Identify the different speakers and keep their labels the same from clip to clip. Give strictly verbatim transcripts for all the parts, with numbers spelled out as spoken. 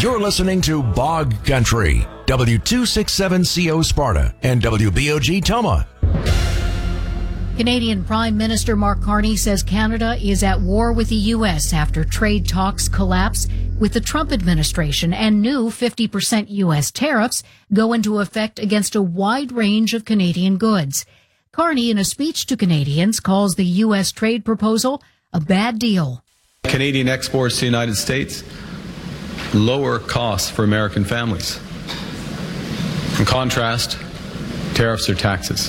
Speaker 1: You're listening to Bog Country, W two sixty-seven C O Sparta and W B O G Toma.
Speaker 2: Canadian Prime Minister Mark Carney says Canada is at war with the U S after trade talks collapse with the Trump administration and new fifty percent U S tariffs go into effect against a wide range of Canadian goods. Carney, in a speech to Canadians, calls the U S trade proposal a bad deal.
Speaker 3: Canadian exports to the United States lower costs for American families. In contrast, tariffs are taxes.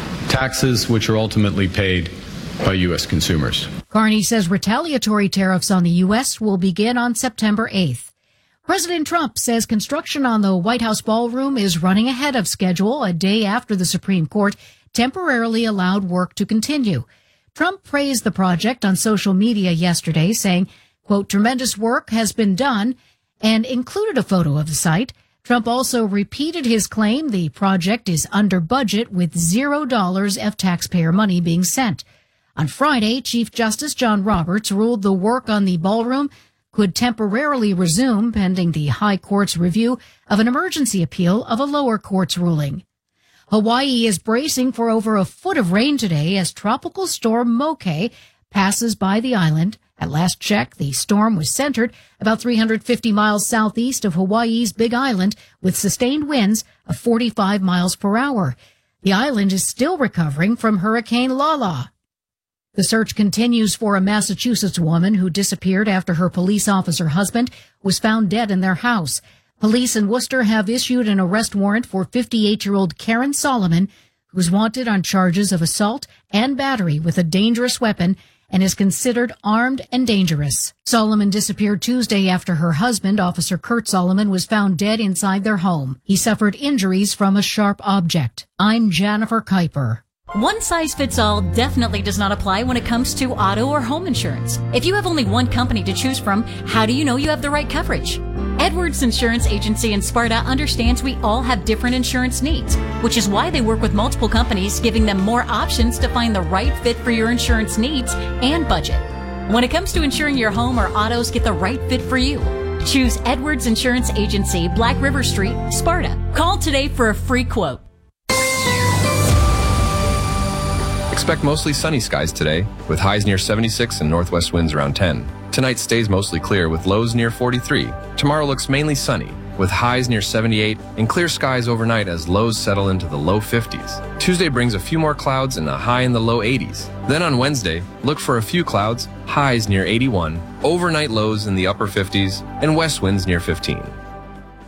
Speaker 3: Taxes which are ultimately paid by U S consumers.
Speaker 2: Carney says retaliatory tariffs on the U S will begin on September eighth. President Trump says construction on the White House ballroom is running ahead of schedule a day after the Supreme Court temporarily allowed work to continue. Trump praised the project on social media yesterday, saying, quote, tremendous work has been done, and included a photo of the site. Trump also repeated his claim the project is under budget with zero dollars of taxpayer money being sent. On Friday, Chief Justice John Roberts ruled the work on the ballroom could temporarily resume pending the High Court's review of an emergency appeal of a lower court's ruling. Hawaii is bracing for over a foot of rain today as Tropical Storm Moke passes by the island. At last check, the storm was centered about three hundred fifty miles southeast of Hawaii's Big Island with sustained winds of forty-five miles per hour. The island is still recovering from Hurricane Lala. The search continues for a Massachusetts woman who disappeared after her police officer husband was found dead in their house. Police in Worcester have issued an arrest warrant for fifty-eight-year-old Karen Solomon, who's wanted on charges of assault and battery with a dangerous weapon and is considered armed and dangerous. Solomon disappeared Tuesday after her husband, Officer Kurt Solomon, was found dead inside their home. He suffered injuries from a sharp object. I'm Jennifer Kuiper.
Speaker 4: One size fits all definitely does not apply when it comes to auto or home insurance. If you have only one company to choose from, how do you know you have the right coverage? Edwards Insurance Agency in Sparta understands we all have different insurance needs, which is why they work with multiple companies, giving them more options to find the right fit for your insurance needs and budget. When it comes to ensuring your home or autos get the right fit for you, choose Edwards Insurance Agency, Black River Street, Sparta. Call today for a free quote.
Speaker 5: Expect mostly sunny skies today, with highs near seventy-six and northwest winds around ten. Tonight stays mostly clear with lows near forty-three. Tomorrow looks mainly sunny, with highs near seventy-eight and clear skies overnight as lows settle into the low fifties. Tuesday brings a few more clouds and a high in the low eighties. Then on Wednesday, look for a few clouds, highs near eighty-one, overnight lows in the upper fifties, and west winds near fifteen.